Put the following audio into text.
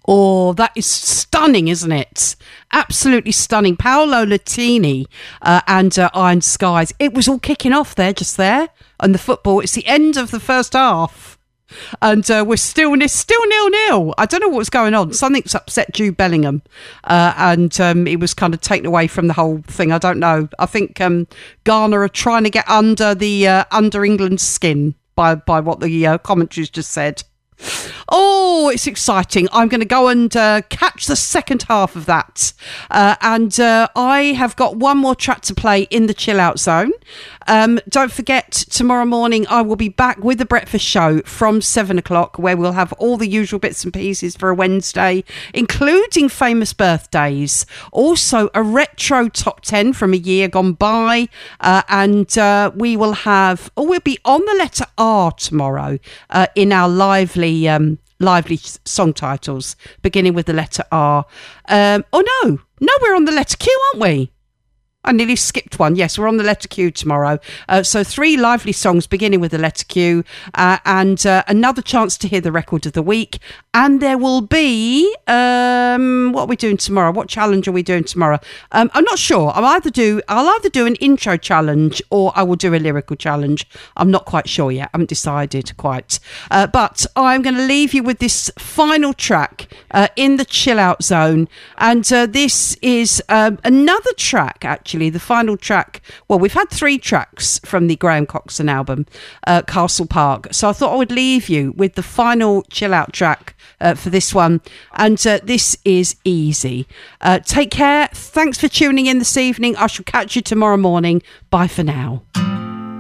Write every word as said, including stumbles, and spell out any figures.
Oh, that is stunning, isn't it? Absolutely stunning. Paolo Latini uh, and uh, Iron Skies. It was all kicking off there, just there. And the football, it's the end of the first half. And uh, we're still it's still nil-nil. I don't know what's going on. Something's upset Jude Bellingham. Uh, and um, he was kind of taken away from the whole thing. I don't know. I think um, Ghana are trying to get under the uh, under England's skin by, by what the uh, commentaries just said. Oh, it's exciting. I'm going to go and uh, catch the second half of that. Uh, and uh, I have got one more track to play in the chill out zone. Um, don't forget, tomorrow morning I will be back with the breakfast show from seven o'clock, where we'll have all the usual bits and pieces for a Wednesday, including famous birthdays. Also, a retro top ten from a year gone by. Uh, and uh, we will have, oh, we'll be on the letter R tomorrow uh, in our lively Um, lively song titles beginning with the letter R. Um, oh no, no, we're on the letter Q, aren't we? I nearly skipped one. Yes, we're on the letter Q tomorrow. Uh, so three lively songs beginning with the letter Q, uh, and uh, another chance to hear the record of the week. And there will be, um, what are we doing tomorrow? What challenge are we doing tomorrow? Um, I'm not sure. I'll either do, I'll either do an intro challenge or I will do a lyrical challenge. I'm not quite sure yet. I haven't decided quite. Uh, but I'm going to leave you with this final track uh, in the chill out zone. And uh, this is um, another track, actually. Actually, the final track, well, we've had three tracks from the Graham Coxon album, uh, Castle Park. So I thought I would leave you with the final chill out track uh, for this one. And uh, this is Easy. Uh, take care. Thanks for tuning in this evening. I shall catch you tomorrow morning. Bye for now.